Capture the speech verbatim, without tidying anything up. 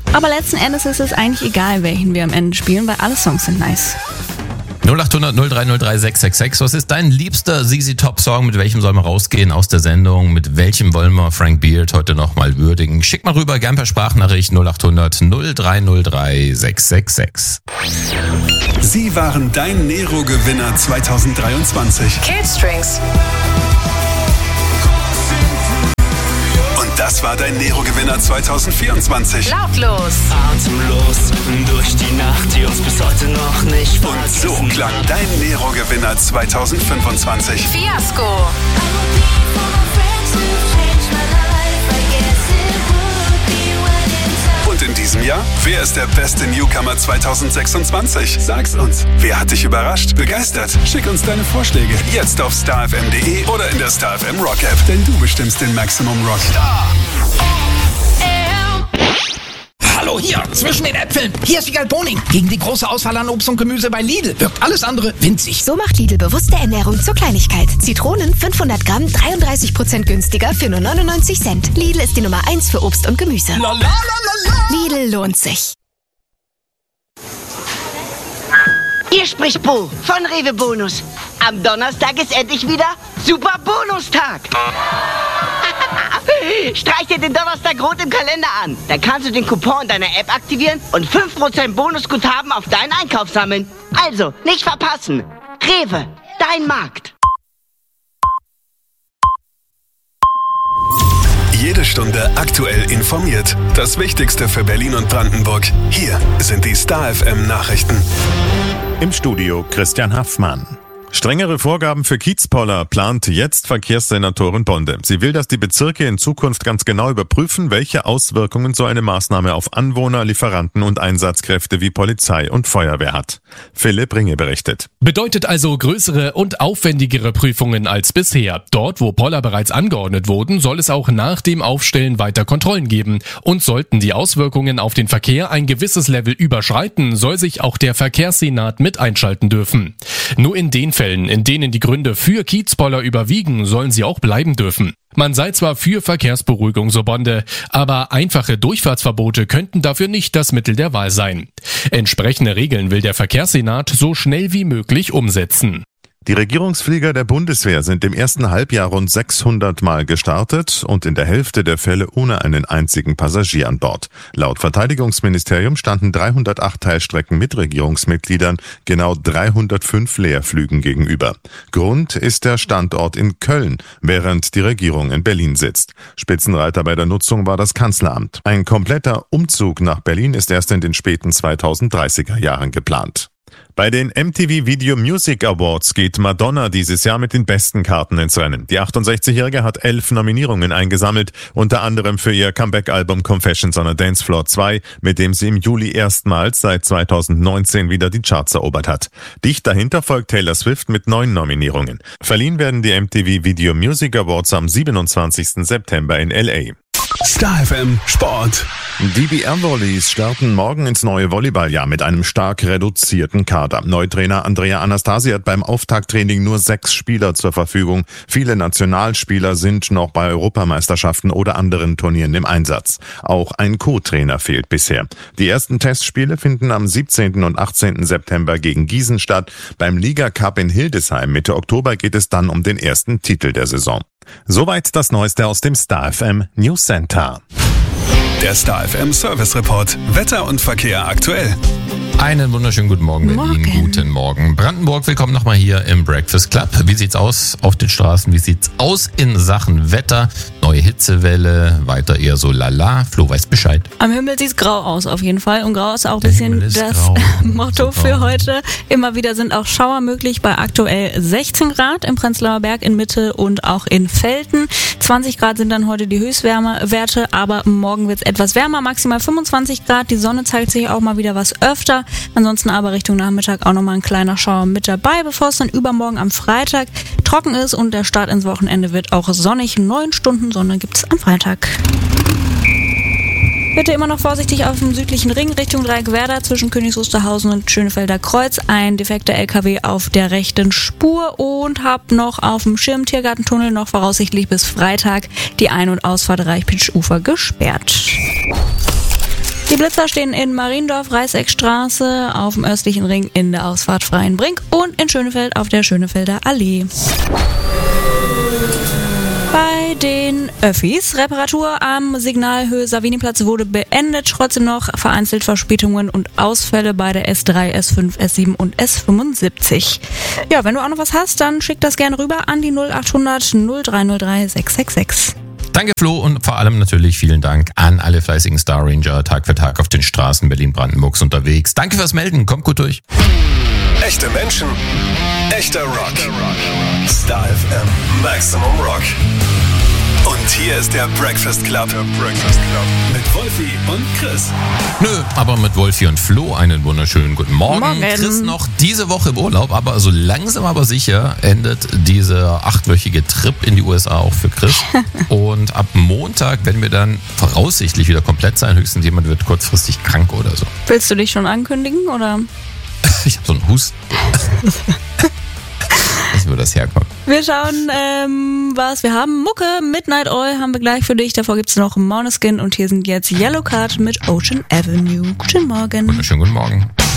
Aber letzten Endes ist es eigentlich egal, welchen wir am Ende spielen, weil alle Songs sind nice. null acht hundert null drei null drei sechs sechs sechs. Was ist dein liebster Z Z Top Song? Mit welchem sollen wir rausgehen aus der Sendung? Mit welchem wollen wir Frank Beard heute nochmal würdigen? Schick mal rüber, gern per Sprachnachricht null acht hundert null drei null drei sechs sechs sechs. Sie waren dein Nero-Gewinner zwanzig dreiundzwanzig. Kidstrings. Und das war dein Nero-Gewinner zwanzig vierundzwanzig. Lautlos. Atemlos durch die Nacht, die uns bis heute noch nicht Und so vergessen. klang dein Nero-Gewinner zwanzig fünfundzwanzig. Fiasko. Und in diesem Jahr, wer ist der beste Newcomer zwanzig sechsundzwanzig? Sag's uns. Wer hat dich überrascht, begeistert? Schick uns deine Vorschläge jetzt auf star f m punkt d e oder in der Star F M Rock App, denn du bestimmst den Maximum Rock. Hallo, hier, zwischen den Äpfeln. Hier ist Wiegald Boning. Gegen die große Auswahl an Obst und Gemüse bei Lidl wirkt alles andere winzig. So macht Lidl bewusste Ernährung zur Kleinigkeit. Zitronen fünfhundert Gramm, dreiunddreißig Prozent günstiger für nur neunundneunzig Cent. Lidl ist die Nummer eins für Obst und Gemüse. La, la, la, la, la. Lidl lohnt sich. Hier spricht Bo von Rewe Bonus. Am Donnerstag ist endlich wieder Super Bonustag. Streich dir den Donnerstag rot im Kalender an. Dann kannst du den Coupon in deiner App aktivieren und fünf Prozent Bonusguthaben auf deinen Einkauf sammeln. Also, nicht verpassen. Rewe, dein Markt. Jede Stunde aktuell informiert. Das Wichtigste für Berlin und Brandenburg. Hier sind die Star F M Nachrichten. Im Studio Christian Haffmann. Strengere Vorgaben für Kiezpoller plant jetzt Verkehrssenatorin Bonde. Sie will, dass die Bezirke in Zukunft ganz genau überprüfen, welche Auswirkungen so eine Maßnahme auf Anwohner, Lieferanten und Einsatzkräfte wie Polizei und Feuerwehr hat. Philipp Ringe berichtet. Bedeutet also größere und aufwendigere Prüfungen als bisher. Dort, wo Poller bereits angeordnet wurden, soll es auch nach dem Aufstellen weiter Kontrollen geben. Und sollten die Auswirkungen auf den Verkehr ein gewisses Level überschreiten, soll sich auch der Verkehrssenat mit einschalten dürfen. Nur in den Fällen, in denen die Gründe für Kiezpoller überwiegen, sollen sie auch bleiben dürfen. Man sei zwar für Verkehrsberuhigung, so Bonde, aber einfache Durchfahrtsverbote könnten dafür nicht das Mittel der Wahl sein. Entsprechende Regeln will der Verkehrssenat so schnell wie möglich umsetzen. Die Regierungsflieger der Bundeswehr sind im ersten Halbjahr rund sechshundert Mal gestartet und in der Hälfte der Fälle ohne einen einzigen Passagier an Bord. Laut Verteidigungsministerium standen dreihundertacht Teilstrecken mit Regierungsmitgliedern genau dreihundertfünf Leerflügen gegenüber. Grund ist der Standort in Köln, während die Regierung in Berlin sitzt. Spitzenreiter bei der Nutzung war das Kanzleramt. Ein kompletter Umzug nach Berlin ist erst in den späten zweitausenddreißiger Jahren geplant. Bei den M T V Video Music Awards geht Madonna dieses Jahr mit den besten Karten ins Rennen. Die achtundsechzigjährige hat elf Nominierungen eingesammelt, unter anderem für ihr Comeback-Album Confessions on a Dance Floor zwei, mit dem sie im Juli erstmals seit zweitausendneunzehn wieder die Charts erobert hat. Dicht dahinter folgt Taylor Swift mit neun Nominierungen. Verliehen werden die M T V Video Music Awards am siebenundzwanzigsten September in L A. Star F M Sport. Die B R-Volleys starten morgen ins neue Volleyballjahr mit einem stark reduzierten Kader. Neutrainer Andrea Anastasi hat beim Auftakttraining nur sechs Spieler zur Verfügung. Viele Nationalspieler sind noch bei Europameisterschaften oder anderen Turnieren im Einsatz. Auch ein Co-Trainer fehlt bisher. Die ersten Testspiele finden am siebzehnten und achtzehnten September gegen Gießen statt. Beim Liga Cup in Hildesheim Mitte Oktober geht es dann um den ersten Titel der Saison. Soweit das Neueste aus dem Star F M News Center. Der Star F M Service Report. Wetter und Verkehr aktuell. Einen wunderschönen guten Morgen, Berlin. Morgen. Guten Morgen. Brandenburg, willkommen nochmal hier im Breakfast Club. Wie sieht's aus auf den Straßen? Wie sieht's aus in Sachen Wetter? Neue Hitzewelle, weiter eher so lala. Flo weiß Bescheid. Am Himmel sieht's grau aus auf jeden Fall und grau ist auch ein Der bisschen Himmel ist das grau. Motto Super. für heute. Immer wieder sind auch Schauer möglich bei aktuell sechzehn Grad im Prenzlauer Berg in Mitte und auch in Velten. zwanzig Grad sind dann heute die Höchstwärmewerte, aber morgen wird's etwas wärmer, maximal fünfundzwanzig Grad. Die Sonne zeigt sich auch mal wieder was öfter. Ansonsten aber Richtung Nachmittag auch nochmal ein kleiner Schauer mit dabei, bevor es dann übermorgen am Freitag trocken ist und der Start ins Wochenende wird auch sonnig. Neun Stunden Sonne gibt's am Freitag. Bitte immer noch vorsichtig auf dem südlichen Ring Richtung Dreieckwerder zwischen Königs Wusterhausen und Schönefelder Kreuz. Ein defekter L K W auf der rechten Spur und habt noch auf dem Schirm Tiergartentunnel noch voraussichtlich bis Freitag die Ein- und Ausfahrt Reichpitsch-Ufer gesperrt. Die Blitzer stehen in Mariendorf, Reißeckstraße, auf dem östlichen Ring in der Ausfahrt Freienbrink und in Schönefeld auf der Schönefelder Allee. Bei den Öffis. Reparatur am Signalhöhe Saviniplatz wurde beendet. Trotzdem noch vereinzelt Verspätungen und Ausfälle bei der S drei, S fünf, S sieben und S fünfundsiebzig. Ja, wenn du auch noch was hast, dann schick das gerne rüber an die null achthundert null drei null drei sechs sechs sechs. Danke Flo und vor allem natürlich vielen Dank an alle fleißigen Star Ranger Tag für Tag auf den Straßen Berlin-Brandenburgs unterwegs. Danke fürs Melden, kommt gut durch. Echte Menschen, echter Rock. Star F M Maximum Rock. Und hier ist der Breakfast Club. Der Breakfast Club. Mit Wolfi und Chris. Nö, aber mit Wolfi und Flo einen wunderschönen guten Morgen. Morgen. Chris noch diese Woche im Urlaub, aber so langsam aber sicher endet dieser achtwöchige Trip in die U S A auch für Chris. Und ab Montag werden wir dann voraussichtlich wieder komplett sein. Höchstens jemand wird kurzfristig krank oder so. Willst du dich schon ankündigen, oder? Ich habe so einen Husten. Ich wo das herkommt. Wir schauen, ähm, was wir haben. Mucke, Midnight Oil haben wir gleich für dich. Davor gibt's noch Måneskin und hier sind jetzt Yellow Card mit Ocean Avenue. Guten Morgen. Wunderschönen guten Morgen.